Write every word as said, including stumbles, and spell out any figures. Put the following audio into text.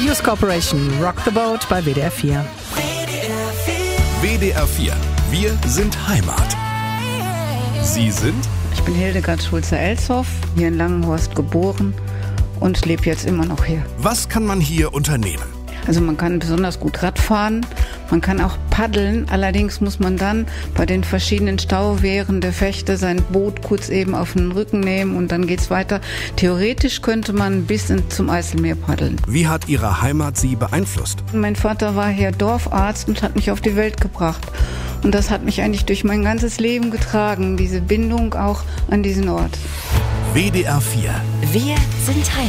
News Corporation, Rock the Boat bei W D R vier. W D R vier, wir sind Heimat. Sie sind? Ich bin Hildegard Schulze-Elshoff, hier in Langenhorst geboren und lebe jetzt immer noch hier. Was kann man hier unternehmen? Also man kann besonders gut Rad fahren, man kann auch paddeln, allerdings muss man dann bei den verschiedenen Stauwehren der Fechte sein Boot kurz eben auf den Rücken nehmen und dann geht's weiter. Theoretisch könnte man bis in, zum Eiselmeer paddeln. Wie hat Ihre Heimat Sie beeinflusst? Mein Vater war hier Dorfarzt und hat mich auf die Welt gebracht. Und das hat mich eigentlich durch mein ganzes Leben getragen, diese Bindung auch an diesen Ort. W D R vier. Wir sind Heimat.